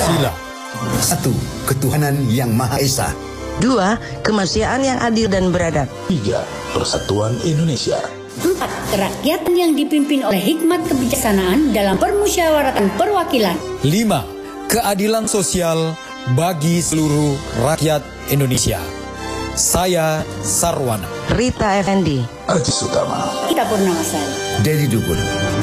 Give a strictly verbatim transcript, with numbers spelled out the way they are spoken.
Pancasila. Satu, ketuhanan yang Maha Esa. Dua, kemanusiaan yang adil dan beradab. Tiga, persatuan Indonesia. Empat, kerakyatan yang dipimpin oleh hikmat kebijaksanaan dalam permusyawaratan perwakilan. Lima, keadilan sosial bagi seluruh rakyat Indonesia. Saya Sarwana. Rita Effendi. Aji Sutama. Kita Purnamasari. Dedi Dukun.